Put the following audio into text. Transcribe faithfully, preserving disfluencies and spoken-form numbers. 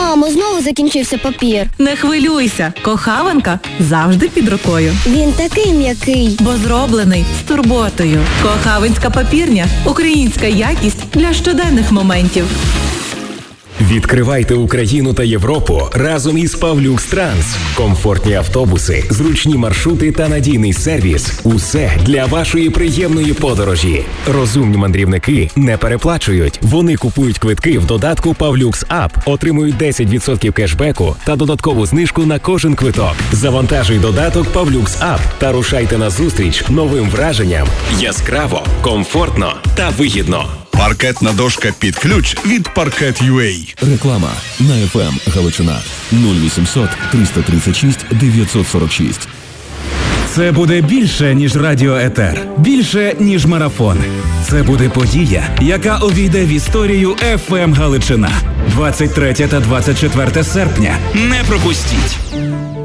Мамо, знову закінчився папір. Не хвилюйся, кохаванка завжди під рукою. Він такий м'який. Бо зроблений з турботою. Кохавинська папірня – українська якість для щоденних моментів. Відкривайте Україну та Європу разом із Павлюкс Транс. Комфортні автобуси, зручні маршрути та надійний сервіс – усе для вашої приємної подорожі. Розумні мандрівники не переплачують. Вони купують квитки в додатку Павлюкс Ап, отримують десять відсотків кешбеку та додаткову знижку на кожен квиток. Завантажуй додаток Павлюкс Ап та рушайте на зустріч новим враженням. Яскраво, комфортно та вигідно. Паркетна дошка під ключ від Паркет.ua. Реклама на еф ем Галичина нуль вісімсот триста тридцять шість дев'ятсот сорок шість. Це буде більше, ніж радіоетер, більше, ніж марафон. Це буде подія, яка увійде в історію еф ем Галичина. двадцять третє та двадцять четверте серпня. Не пропустіть!